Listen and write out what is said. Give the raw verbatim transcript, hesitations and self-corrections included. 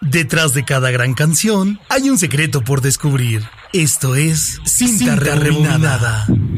Detrás de cada gran canción hay un secreto por descubrir. Esto es Cinta, Cinta Rebobinada.